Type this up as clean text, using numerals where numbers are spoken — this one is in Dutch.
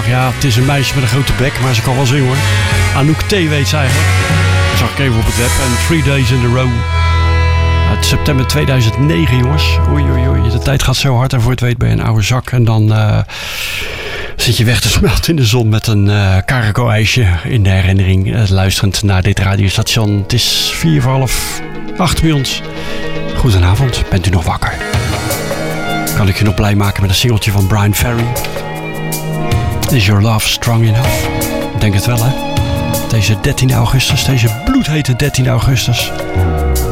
Ja, het is een meisje met een grote bek, maar ze kan wel zingen hoor. Anouk T weet ze eigenlijk. Dat zag ik even op het web. En 3 Days in a Row. Uit september 2009, jongens. Oei, oei, oei. De tijd gaat zo hard en voor het weet ben je een oude zak. En dan zit je weg te smelten in de zon met een Caraco-ijsje in de herinnering. Luisterend naar dit radiostation. Het is 7:45 bij ons. Goedenavond, bent u nog wakker? Kan ik je nog blij maken met een singeltje van Brian Ferry? Is Your Love Strong Enough? Ik denk het wel, hè? Deze 13 augustus, deze bloedhete 13 augustus.